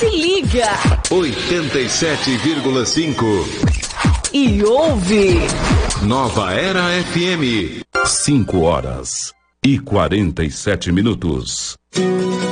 Se liga. 87,5. E ouve. Nova Era FM. 5 horas e 47 minutos.